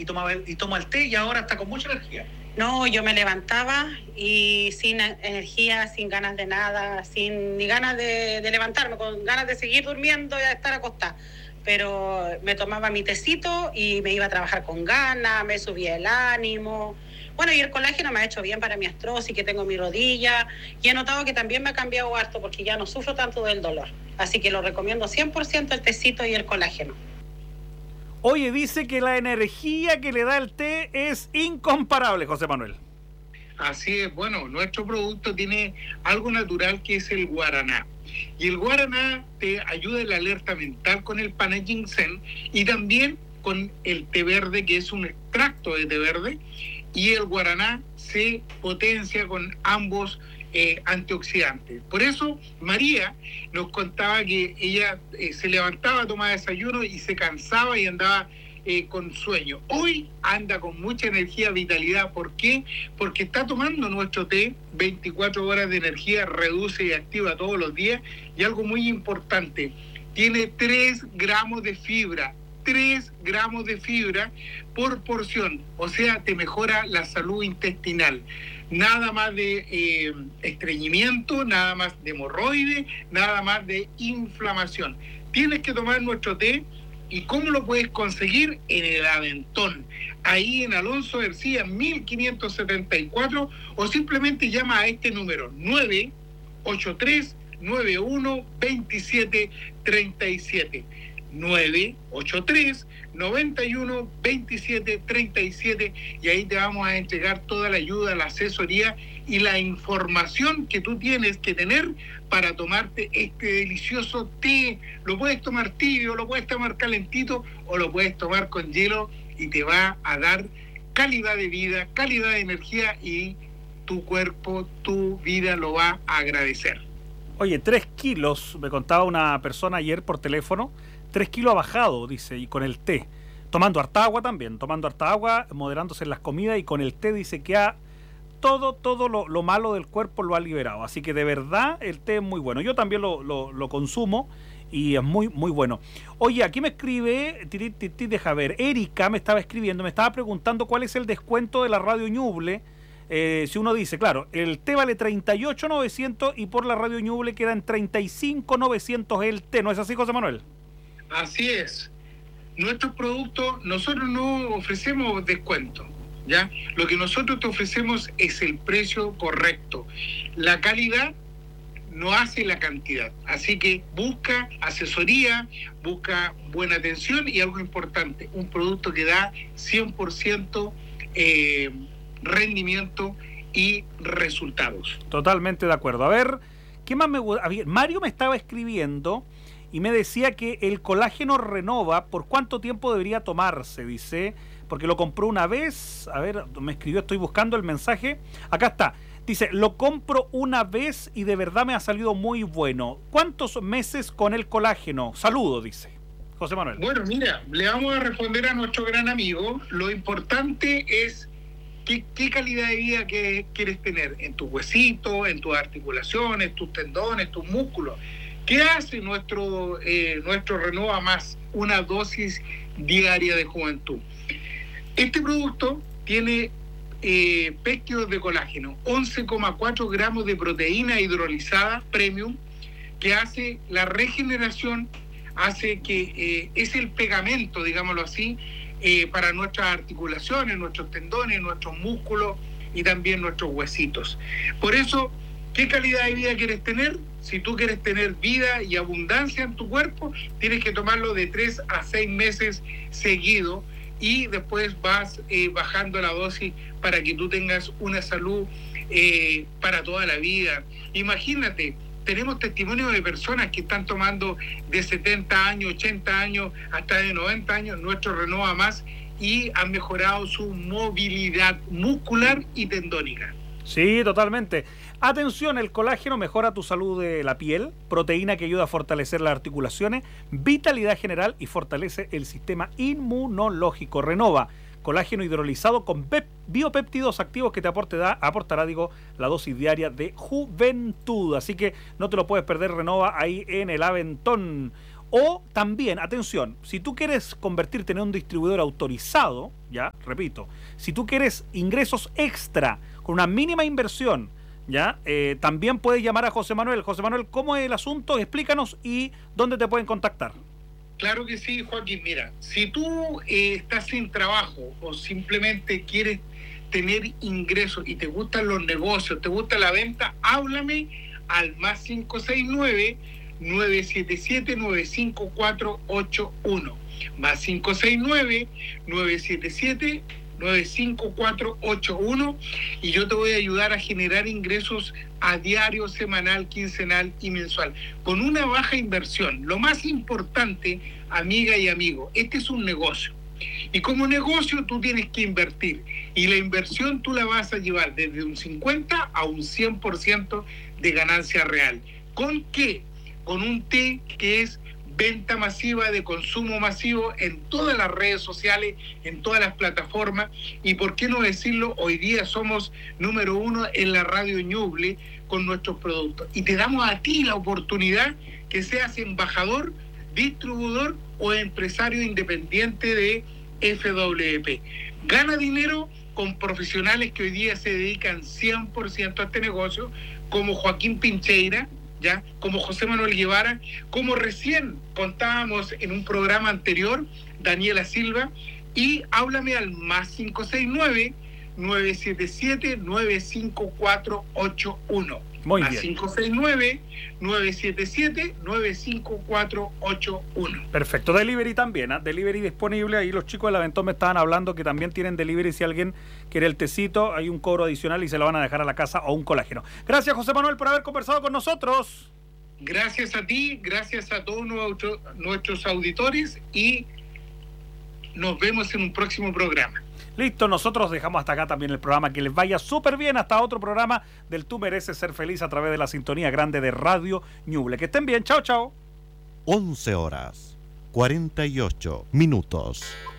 y toma el té y ahora está con mucha energía. No, yo me levantaba y sin energía, sin ganas de nada, sin ni ganas de levantarme, con ganas de seguir durmiendo y de estar acostada. Pero me tomaba mi tecito y me iba a trabajar con ganas, me subía el ánimo. Bueno, y el colágeno me ha hecho bien para mi artrosis, que tengo mi rodilla, y he notado que también me ha cambiado harto porque ya no sufro tanto del dolor. Así que lo recomiendo 100% el tecito y el colágeno. Oye, dice que la energía que le da el té es incomparable, José Manuel. Así es, bueno, nuestro producto tiene algo natural que es el guaraná. Y el guaraná te ayuda en la alerta mental con el pana ginseng y también con el té verde, que es un extracto de té verde, y el guaraná se potencia con ambos antioxidantes. Por eso María nos contaba que ella se levantaba, tomaba desayuno y se cansaba y andaba con sueño. Hoy anda con mucha energía, vitalidad. ¿Por qué? Porque está tomando nuestro té, 24 horas de energía, reduce y activa todos los días. Y algo muy importante, tiene 3 gramos de fibra. 3 gramos de fibra por porción, o sea, te mejora la salud intestinal. Nada más de estreñimiento, nada más de hemorroides, nada más de inflamación. Tienes que tomar nuestro té. ¿Y cómo lo puedes conseguir? En el Aventón, ahí en Alonso García 1574, o simplemente llama a este número 983-91-2737. 983-91-2737, y ahí te vamos a entregar toda la ayuda, la asesoría y la información que tú tienes que tener para tomarte este delicioso té. Lo puedes tomar tibio, lo puedes tomar calentito o lo puedes tomar con hielo y te va a dar calidad de vida, calidad de energía, y tu cuerpo, tu vida lo va a agradecer. Oye, 3 kilos, me contaba una persona ayer por teléfono, 3 kilos ha bajado, dice, y con el té. Tomando harta agua también, moderándose en las comidas, y con el té dice que todo lo malo del cuerpo lo ha liberado. Así que de verdad el té es muy bueno. Yo también lo consumo y es muy, muy bueno. Oye, aquí me escribe, deja ver, Erika me estaba escribiendo, me estaba preguntando cuál es el descuento de la Radio Ñuble. Si uno dice, claro, el té vale 38.900 y por la Radio Ñuble quedan 35.900 el té. ¿No es así, José Manuel? Así es. Nuestros productos, nosotros no ofrecemos descuento, ¿ya? Lo que nosotros te ofrecemos es el precio correcto. La calidad no hace la cantidad. Así que busca asesoría, busca buena atención y algo importante, un producto que da 100% rendimiento y resultados. Totalmente de acuerdo. A ver, ¿qué más me gusta? Mario me estaba escribiendo y me decía que el colágeno Renova, ¿por cuánto tiempo debería tomarse? Dice, porque lo compró una vez. A ver, me escribió, estoy buscando el mensaje. Acá está. Dice, lo compro una vez y de verdad me ha salido muy bueno. ¿Cuántos meses con el colágeno? Saludo, dice José Manuel. Bueno, mira, le vamos a responder a nuestro gran amigo. Lo importante es ¿qué calidad de vida quieres tener? En tus huesitos, en tus articulaciones, tus tendones, tus músculos. ¿Qué hace nuestro Renova Más? Una dosis diaria de juventud. Este producto tiene péptidos de colágeno, 11,4 gramos de proteína hidrolizada premium, que hace la regeneración, hace que es el pegamento, digámoslo así, para nuestras articulaciones, nuestros tendones, nuestros músculos y también nuestros huesitos. Por eso, ¿qué calidad de vida quieres tener? Si tú quieres tener vida y abundancia en tu cuerpo, tienes que tomarlo de 3 a 6 meses seguido, y después vas bajando la dosis para que tú tengas una salud para toda la vida. Imagínate, tenemos testimonios de personas que están tomando de 70 años, 80 años, hasta de 90 años, nuestro Renova Más, y han mejorado su movilidad muscular y tendónica. Sí, totalmente. Atención, el colágeno mejora tu salud de la piel, proteína que ayuda a fortalecer las articulaciones, vitalidad general y fortalece el sistema inmunológico. Renova, colágeno hidrolizado con biopéptidos activos que te aportará la dosis diaria de juventud. Así que no te lo puedes perder, Renova, ahí en el Aventón. O también, atención, si tú quieres convertirte en un distribuidor autorizado, ya, repito, si tú quieres ingresos extra con una mínima inversión, ya, también puedes llamar a José Manuel. José Manuel, ¿cómo es el asunto? Explícanos y dónde te pueden contactar. Claro que sí, Joaquín. Mira, si tú estás sin trabajo o simplemente quieres tener ingresos y te gustan los negocios, te gusta la venta, háblame al más 569-977-95481. Más 569-977-95481 y yo te voy a ayudar a generar ingresos a diario, semanal, quincenal y mensual, con una baja inversión. Lo más importante, amiga y amigo, este es un negocio. Y como negocio tú tienes que invertir. Y la inversión tú la vas a llevar desde un 50 a un 100% de ganancia real. ¿Con qué? Con un T que es venta masiva, de consumo masivo en todas las redes sociales, en todas las plataformas. Y por qué no decirlo, hoy día somos número 1 en la radio Ñuble con nuestros productos. Y te damos a ti la oportunidad que seas embajador, distribuidor o empresario independiente de FWP. Gana dinero con profesionales que hoy día se dedican 100% a este negocio, como Joaquín Pincheira, ¿ya? Como José Manuel Guevara, como recién contábamos en un programa anterior, Daniela Silva, y háblame al más 569-977-95481. Muy más bien. 569-977-95481. Perfecto. Delivery también, ¿eh? Delivery disponible. Ahí los chicos del Aventón me estaban hablando que también tienen delivery. Si alguien quiere el tecito, hay un cobro adicional y se lo van a dejar a la casa, o un colágeno. Gracias, José Manuel, por haber conversado con nosotros. Gracias a ti, gracias a todos nuestros auditores y nos vemos en un próximo programa. Listo, nosotros dejamos hasta acá también el programa. Que les vaya súper bien. Hasta otro programa del Tú Mereces Ser Feliz a través de la sintonía grande de Radio Ñuble. Que estén bien. Chao, chao. 11 horas, 48 minutos.